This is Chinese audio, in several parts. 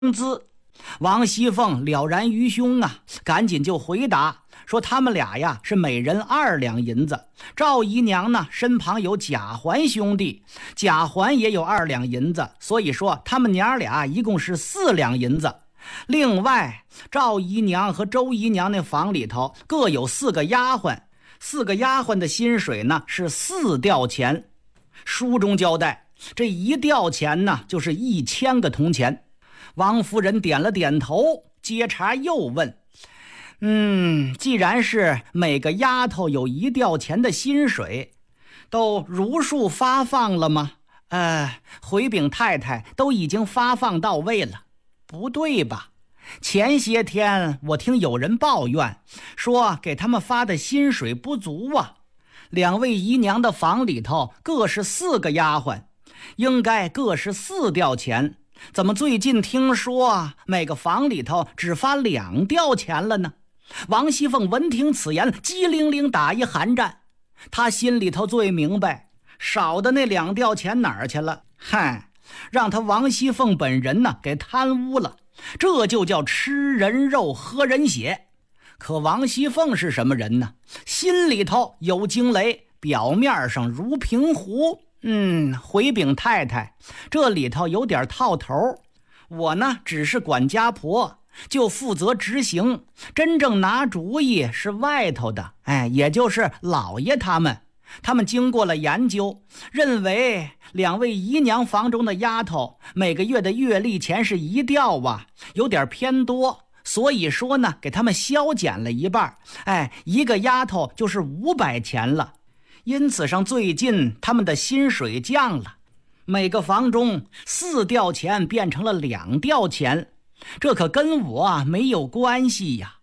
工资。王熙凤了然于胸啊，赶紧就回答说他们俩呀是每人2两银子。赵姨娘呢身旁有贾环兄弟，贾环也有2两银子，所以说他们娘俩一共是4两银子。另外赵姨娘和周姨娘那房里头各有4个丫鬟，4个丫鬟的薪水呢是4吊钱。书中交代，这1吊钱呢就是1000个铜钱。王夫人点了点头，接茬又问：既然是每个丫头有1吊钱的薪水，都如数发放了吗？回禀太太，都已经发放到位了。不对吧？前些天我听有人抱怨，说给他们发的薪水不足啊。2位姨娘的房里头各是4个丫鬟，应该各是4吊钱，怎么最近听说每个房里头只发2吊钱了呢？王熙凤闻听此言，机灵灵打一寒战。她心里头最明白，少的那2吊钱哪儿去了？让她王熙凤本人呢给贪污了，这就叫吃人肉喝人血。可王熙凤是什么人呢？心里头有惊雷，表面上如平湖。回禀太太，这里头有点套头。我呢只是管家婆，就负责执行，真正拿主意是外头的，也就是老爷他们经过了研究，认为2位姨娘房中的丫头每个月的月例钱是1吊啊，有点偏多，所以说呢给他们削减了一半，一个丫头就是500钱了。因此上最近他们的薪水降了，每个房中4吊钱变成了2吊钱，这可跟我没有关系呀。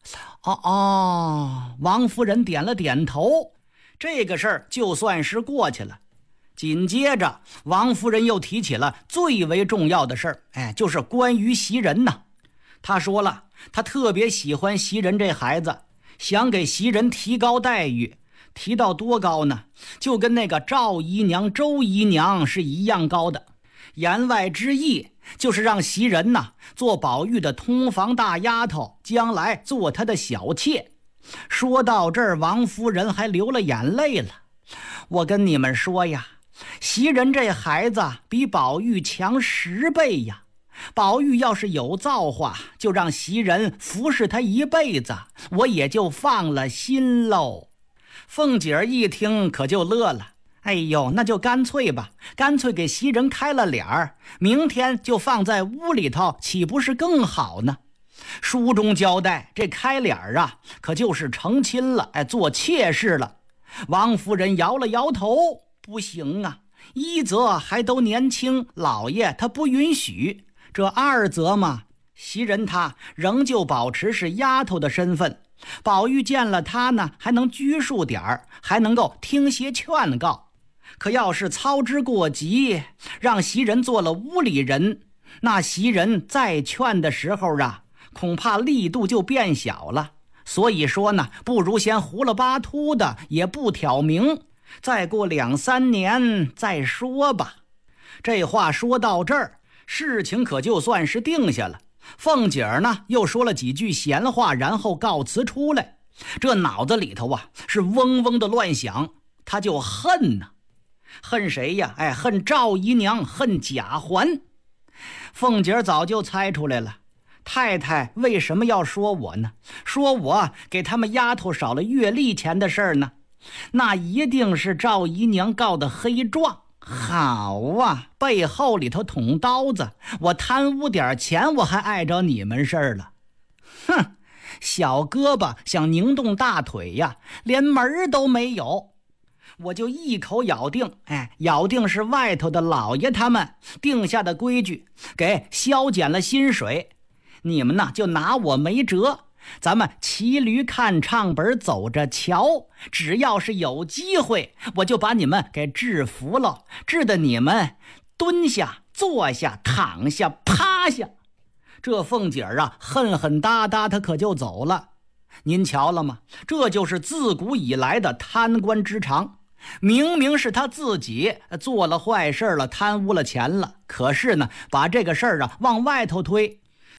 王夫人点了点头，这个事儿就算是过去了。紧接着王夫人又提起了最为重要的事儿，就是关于袭人呢。她说了，她特别喜欢袭人这孩子，想给袭人提高待遇。提到多高呢？就跟那个赵姨娘、周姨娘是一样高的。言外之意就是让袭人呢做宝玉的通房大丫头，将来做她的小妾。说到这儿，王夫人还流了眼泪了。我跟你们说呀，袭人这孩子比宝玉强10倍呀。宝玉要是有造化，就让袭人服侍他一辈子，我也就放了心喽。凤姐儿一听可就乐了，那就干脆吧，干脆给袭人开了脸儿，明天就放在屋里头，岂不是更好呢？书中交代，这开脸儿啊，可就是成亲了，做妾室了。王夫人摇了摇头，不行啊，一则还都年轻，老爷他不允许；这2则嘛，袭人她仍旧保持是丫头的身份，宝玉见了他呢，还能拘束点儿，还能够听些劝告。可要是操之过急，让袭人做了屋里人，那袭人再劝的时候啊，恐怕力度就变小了。所以说呢，不如先糊了巴秃的，也不挑明，再过2、3年再说吧。这话说到这儿，事情可就算是定下了。凤姐儿呢又说了几句闲话，然后告辞出来。这脑子里头啊是嗡嗡的乱想，他就恨呢。恨谁呀？恨赵姨娘，恨贾环。凤姐儿早就猜出来了，太太为什么要说我呢？说我给他们丫头少了月例钱的事儿呢？那一定是赵姨娘告的黑状。好啊，背后里头捅刀子，我贪污点钱，我还碍着你们事儿了。小胳膊想拧动大腿呀，连门都没有。我就一口咬定，咬定是外头的老爷他们定下的规矩，给削减了薪水。你们呢就拿我没辙，咱们骑驴看唱本走着瞧，只要是有机会，我就把你们给制服了，治得你们蹲下、坐下、躺下、趴下。这凤姐儿啊，恨恨哒哒，她可就走了。您瞧了吗？这就是自古以来的贪官之长。明明是他自己做了坏事了，贪污了钱了，可是呢，把这个事儿啊往外头推。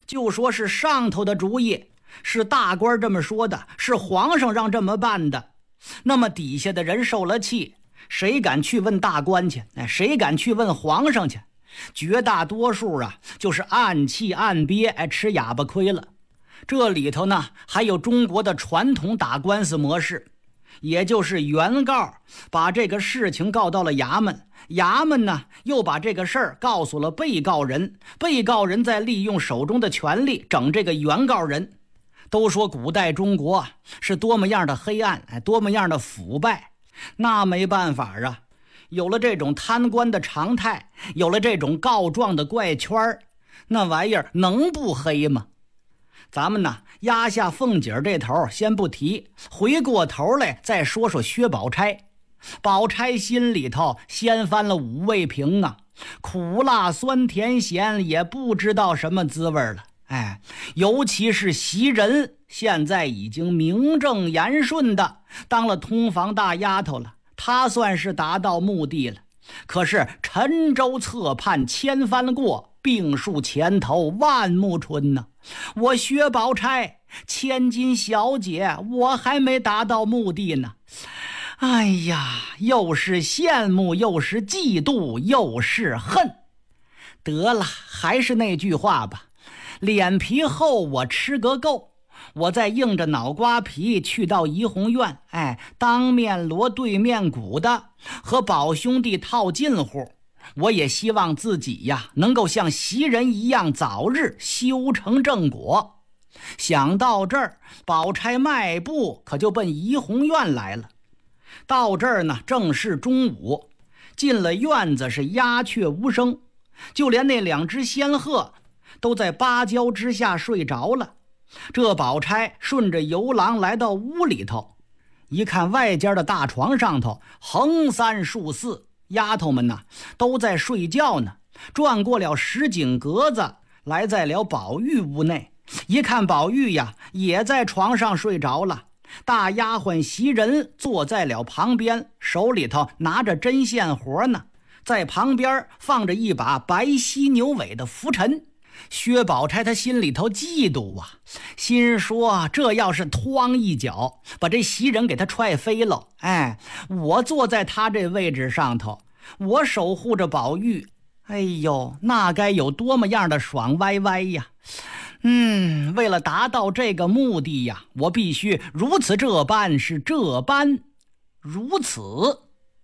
就说是上头的主意，是大官这么说的，是皇上让这么办的。那么底下的人受了气，谁敢去问大官去？谁敢去问皇上去？绝大多数啊，就是暗气暗憋，吃哑巴亏了。这里头呢，还有中国的传统打官司模式，也就是原告把这个事情告到了衙门，衙门呢又把这个事儿告诉了被告人，被告人再利用手中的权力整这个原告人。都说古代中国是多么样的黑暗，多么样的腐败，那没办法啊，有了这种贪官的常态，有了这种告状的怪圈，那玩意儿能不黑吗？咱们呢压下凤姐这头先不提，回过头来再说说薛宝钗。宝钗心里头掀翻了五味瓶啊，苦辣酸甜咸也不知道什么滋味了。尤其是袭人，现在已经名正言顺的当了通房大丫头了，她算是达到目的了。可是沉舟侧畔千帆过，病树前头万木春呢。我薛宝钗千金小姐，我还没达到目的呢。哎呀，又是羡慕，又是嫉妒，又是恨。得了，还是那句话吧，脸皮厚我吃个够。我再硬着脑瓜皮去到怡红院，当面锣对面鼓的和宝兄弟套近乎。我也希望自己呀能够像袭人一样早日修成正果。想到这儿，宝钗迈步可就奔怡红院来了。到这儿呢，正是中午，进了院子是鸦雀无声，就连那两只仙鹤都在芭蕉之下睡着了。这宝钗顺着游廊来到屋里头，一看外间的大床上头横三竖四，丫头们呢都在睡觉呢。转过了石井格子，来在了宝玉屋内，一看宝玉呀也在床上睡着了。大丫鬟袭人坐在了旁边，手里头拿着针线活呢，在旁边放着一把白犀牛尾的拂尘。薛宝钗她心里头嫉妒啊，心说这要是哐一脚把这袭人给他踹飞了，我坐在他这位置上头，我守护着宝玉，哎呦，那该有多么样的爽歪歪呀。为了达到这个目的呀，我必须如此这般，是这般如此。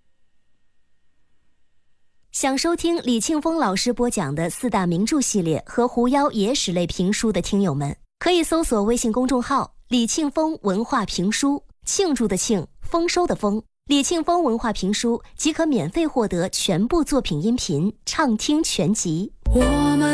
想收听李庆丰老师播讲的四大名著系列和狐妖野史类评书的听友们，可以搜索微信公众号李庆丰文化评书，庆祝的庆，丰收的丰，李庆丰文化评书即可免费获得全部作品音频畅听全集。我们